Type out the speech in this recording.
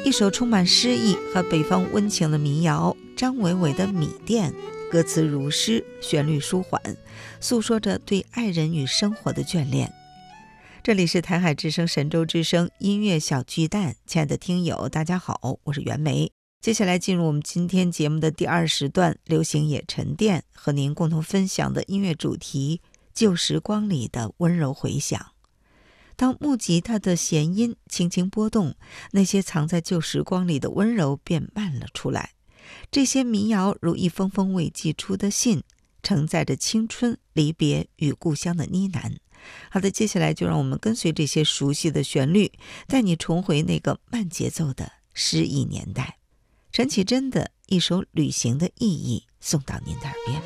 一首充满诗意和北方温情的民谣，张伟伟的《米店》，歌词如诗，旋律舒缓，诉说着对爱人与生活的眷恋。这里是台海之声神州之声音乐小巨蛋，亲爱的听友大家好，我是袁梅。接下来进入我们今天节目的第2时段，流行也沉淀，和您共同分享的音乐主题，旧时光里的温柔回响。当木吉他的弦音轻轻波动，那些藏在旧时光里的温柔便漫了出来。这些民谣如一封封未寄出的信，承载着青春、离别与故乡的呢喃。好的，接下来就让我们跟随这些熟悉的旋律，带你重回那个慢节奏的诗意年代。陈绮贞的一首《旅行的意义》送到您的耳边。